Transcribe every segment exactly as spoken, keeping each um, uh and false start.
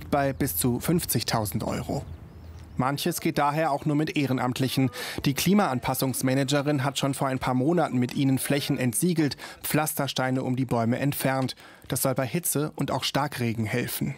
liegt bei bis zu fünfzigtausend Euro. Manches geht daher auch nur mit Ehrenamtlichen. Die Klimaanpassungsmanagerin hat schon vor ein paar Monaten mit ihnen Flächen entsiegelt, Pflastersteine um die Bäume entfernt. Das soll bei Hitze und auch Starkregen helfen.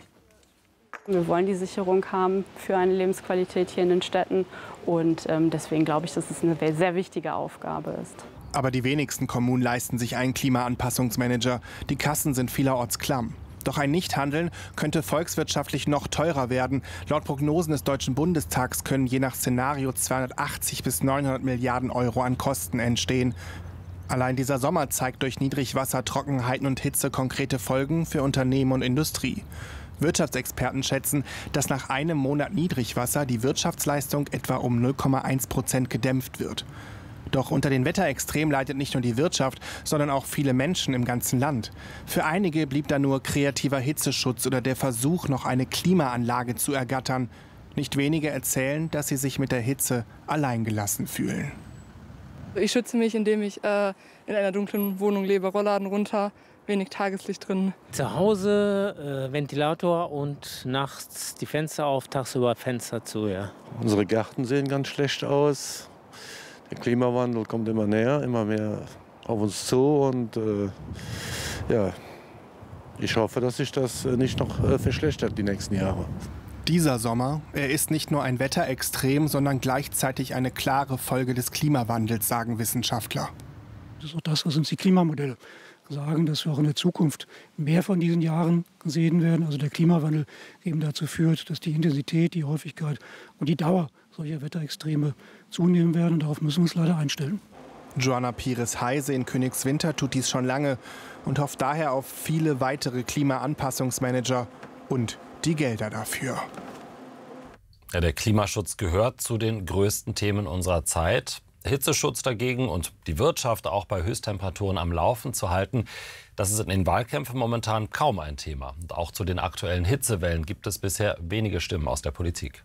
Wir wollen die Sicherung haben für eine Lebensqualität hier in den Städten. Und ähm, deswegen glaube ich, dass es eine sehr wichtige Aufgabe ist. Aber die wenigsten Kommunen leisten sich einen Klimaanpassungsmanager. Die Kassen sind vielerorts klamm. Doch ein Nichthandeln könnte volkswirtschaftlich noch teurer werden. Laut Prognosen des Deutschen Bundestags können je nach Szenario zweihundertachtzig bis neunhundert Milliarden Euro an Kosten entstehen. Allein dieser Sommer zeigt durch Niedrigwasser, Trockenheiten und Hitze konkrete Folgen für Unternehmen und Industrie. Wirtschaftsexperten schätzen, dass nach einem Monat Niedrigwasser die Wirtschaftsleistung etwa um null Komma eins Prozent gedämpft wird. Doch unter den Wetterextremen leidet nicht nur die Wirtschaft, sondern auch viele Menschen im ganzen Land. Für einige blieb da nur kreativer Hitzeschutz oder der Versuch, noch eine Klimaanlage zu ergattern. Nicht wenige erzählen, dass sie sich mit der Hitze alleingelassen fühlen. Ich schütze mich, indem ich äh, in einer dunklen Wohnung lebe, Rollladen runter, wenig Tageslicht drin. Zu Hause äh, Ventilator und nachts die Fenster auf, tagsüber Fenster zu. Ja. Unsere Gärten sehen ganz schlecht aus. Der Klimawandel kommt immer näher, immer mehr auf uns zu und äh, ja, ich hoffe, dass sich das nicht noch äh, verschlechtert die nächsten Jahre. Dieser Sommer, er ist nicht nur ein Wetterextrem, sondern gleichzeitig eine klare Folge des Klimawandels, sagen Wissenschaftler. Das ist auch das, was uns die Klimamodelle sagen, dass wir auch in der Zukunft mehr von diesen Jahren sehen werden. Also der Klimawandel eben dazu führt, dass die Intensität, die Häufigkeit und die Dauer solcher Wetterextreme zunehmen werden. Und darauf müssen wir uns leider einstellen. Joanna Pires-Heise in Königswinter tut dies schon lange und hofft daher auf viele weitere Klimaanpassungsmanager und die Gelder dafür. Ja, der Klimaschutz gehört zu den größten Themen unserer Zeit. Hitzeschutz dagegen und die Wirtschaft auch bei Höchsttemperaturen am Laufen zu halten, das ist in den Wahlkämpfen momentan kaum ein Thema. Und auch zu den aktuellen Hitzewellen gibt es bisher wenige Stimmen aus der Politik.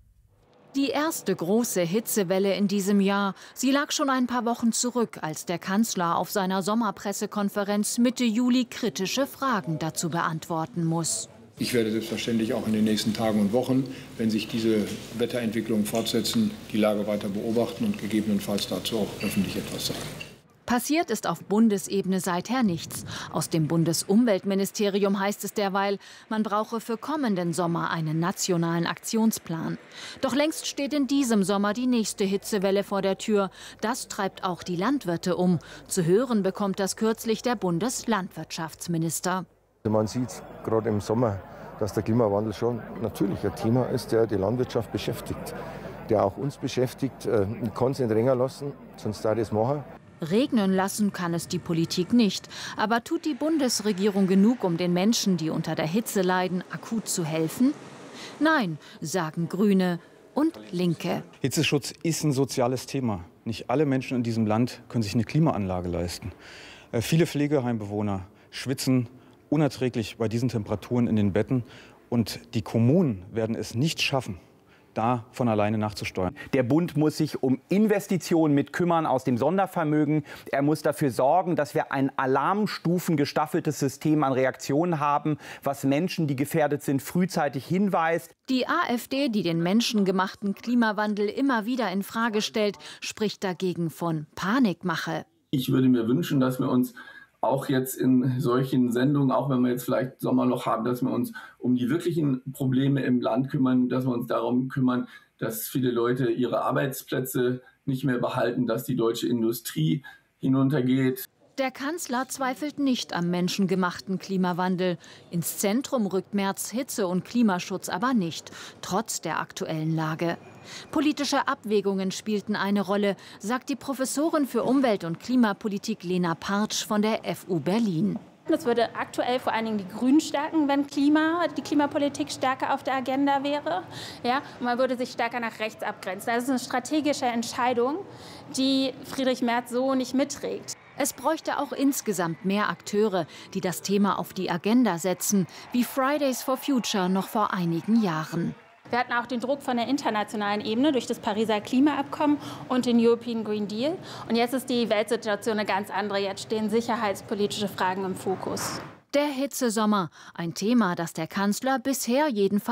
Die erste große Hitzewelle in diesem Jahr, sie lag schon ein paar Wochen zurück, als der Kanzler auf seiner Sommerpressekonferenz Mitte Juli kritische Fragen dazu beantworten muss. Ich werde selbstverständlich auch in den nächsten Tagen und Wochen, wenn sich diese Wetterentwicklungen fortsetzen, die Lage weiter beobachten und gegebenenfalls dazu auch öffentlich etwas sagen. Passiert ist auf Bundesebene seither nichts. Aus dem Bundesumweltministerium heißt es derweil, man brauche für kommenden Sommer einen nationalen Aktionsplan. Doch längst steht in diesem Sommer die nächste Hitzewelle vor der Tür. Das treibt auch die Landwirte um. Zu hören bekommt das kürzlich der Bundeslandwirtschaftsminister. Man sieht gerade im Sommer, dass der Klimawandel schon natürlich ein Thema ist, der die Landwirtschaft beschäftigt, der auch uns beschäftigt. Ich kann es nicht länger lassen, sonst darf ich es machen. Regnen lassen kann es die Politik nicht. Aber tut die Bundesregierung genug, um den Menschen, die unter der Hitze leiden, akut zu helfen? Nein, sagen Grüne und Linke. Hitzeschutz ist ein soziales Thema. Nicht alle Menschen in diesem Land können sich eine Klimaanlage leisten. Äh, viele Pflegeheimbewohner schwitzen unerträglich bei diesen Temperaturen in den Betten. Und die Kommunen werden es nicht schaffen, da von alleine nachzusteuern. Der Bund muss sich um Investitionen mit kümmern aus dem Sondervermögen. Er muss dafür sorgen, dass wir ein alarmstufengestaffeltes System an Reaktionen haben, was Menschen, die gefährdet sind, frühzeitig hinweist. Die AfD, die den menschengemachten Klimawandel immer wieder in Frage stellt, spricht dagegen von Panikmache. Ich würde mir wünschen, dass wir uns auch jetzt in solchen Sendungen, auch wenn wir jetzt vielleicht Sommerloch haben, dass wir uns um die wirklichen Probleme im Land kümmern, dass wir uns darum kümmern, dass viele Leute ihre Arbeitsplätze nicht mehr behalten, dass die deutsche Industrie hinuntergeht. Der Kanzler zweifelt nicht am menschengemachten Klimawandel. Ins Zentrum rückt Merz Hitze- und Klimaschutz aber nicht, trotz der aktuellen Lage. Politische Abwägungen spielten eine Rolle, sagt die Professorin für Umwelt- und Klimapolitik Lena Partsch von der F U Berlin. Das würde aktuell vor allen Dingen die Grünen stärken, wenn Klima, die Klimapolitik stärker auf der Agenda wäre. Ja, und man würde sich stärker nach rechts abgrenzen. Das ist eine strategische Entscheidung, die Friedrich Merz so nicht mitträgt. Es bräuchte auch insgesamt mehr Akteure, die das Thema auf die Agenda setzen, wie Fridays for Future noch vor einigen Jahren. Wir hatten auch den Druck von der internationalen Ebene durch das Pariser Klimaabkommen und den European Green Deal. Und jetzt ist die Weltsituation eine ganz andere. Jetzt stehen sicherheitspolitische Fragen im Fokus. Der Hitzesommer, ein Thema, das der Kanzler bisher jedenfalls